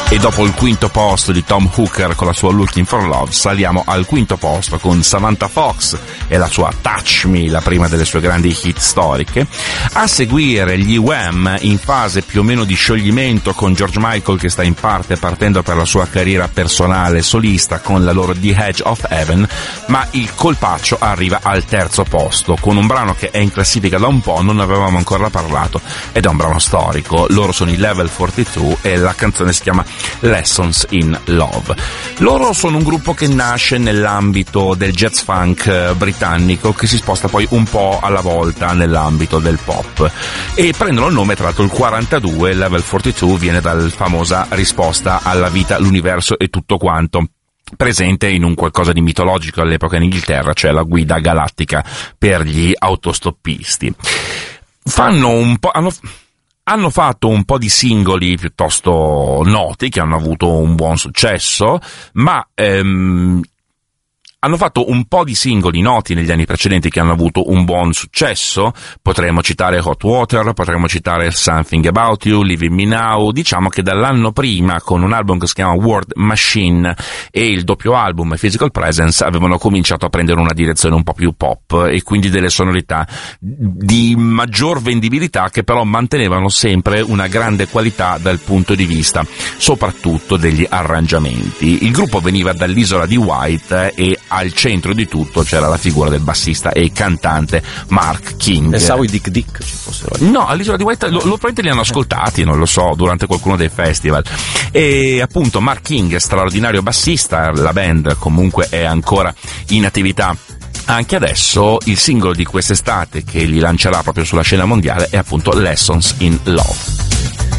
E dopo il quinto posto di Tom Hooker con la sua Looking for Love, saliamo al quinto posto con Samantha Fox e la sua Touch Me, la prima delle sue grandi hit storiche. A seguire gli Wham in fase più o meno di scioglimento, con George Michael che sta in parte partendo per la sua carriera personale solista con la loro The Edge of Heaven, ma il colpaccio arriva al terzo posto con un brano che è in classifica da un po', non ne avevamo ancora parlato, ed è un brano storico. Loro sono i Level 42 e la canzone si chiama Lessons in Love. Loro sono un gruppo che nasce nell'ambito del jazz funk britannico, che si sposta poi un po' alla volta nell'ambito del pop, e prendono il nome, tra l'altro il 42, Level 42 viene dalla famosa risposta alla vita, l'universo e tutto quanto, presente in un qualcosa di mitologico all'epoca in Inghilterra, cioè la guida galattica per gli autostoppisti. Hanno fatto un po' di singoli piuttosto noti che hanno avuto un buon successo, ma hanno fatto un po' di singoli noti negli anni precedenti che hanno avuto un buon successo. Potremmo citare Hot Water, potremmo citare Something About You, Leaving Me Now. Diciamo che dall'anno prima, con un album che si chiama Word Machine e il doppio album Physical Presence, avevano cominciato a prendere una direzione un po' più pop e quindi delle sonorità di maggior vendibilità, che però mantenevano sempre una grande qualità dal punto di vista soprattutto degli arrangiamenti. Il gruppo veniva dall'isola di White e al centro di tutto c'era la figura del bassista e cantante Mark King. Pensavo i Dick Dick ci fossero. No, all'isola di White probabilmente li hanno ascoltati, non lo so, durante qualcuno dei festival. E appunto Mark King, straordinario bassista, la band comunque è ancora in attività anche adesso. Il singolo di quest'estate che li lancerà proprio sulla scena mondiale è appunto Lessons in Love.